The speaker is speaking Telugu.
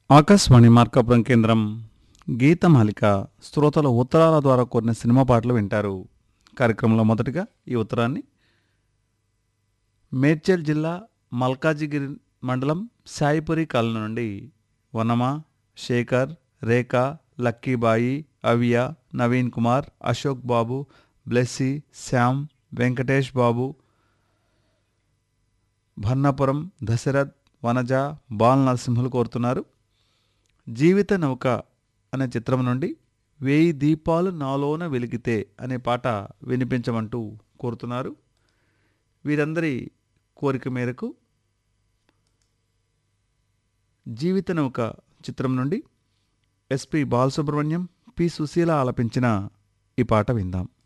ఆకాశవాణి మార్కాపురం కేంద్రం గీతమాలిక శ్రోతల ఉత్తరాల ద్వారా కోరిన సినిమా పాటలు వింటారు. కార్యక్రమంలో మొదటిగా ఈ ఉత్తరాన్ని మేడ్చల్ జిల్లా మల్కాజిగిరి మండలం సాయిపురి కాలనీ నుండి వనమ, శేఖర్, రేఖ, లక్కీబాయి, అవియ, నవీన్ కుమార్, అశోక్ బాబు, బ్లెస్సీ, శ్యామ్, వెంకటేష్ బాబు, భన్నపురం, దశరథ్, వనజ, బాల్ నరసింహులు కోరుతున్నారు. జీవిత నౌక అనే చిత్రం నుండి 1000 దీపాలు నాలోన వెలిగితే అనే పాట వినిపించమంటూ కోరుతున్నారు. వీరందరి కోరిక మేరకు జీవిత నౌక చిత్రం నుండి ఎస్పి బాలసుబ్రహ్మణ్యం, పి సుశీల ఆలపించిన ఈ పాట విందాం.